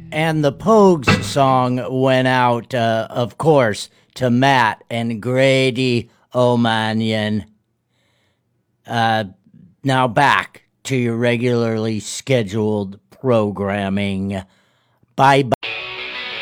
And the Pogues song went out, of course, to Matt and Grady O'Manion. Now back to your regularly scheduled programming. Bye bye.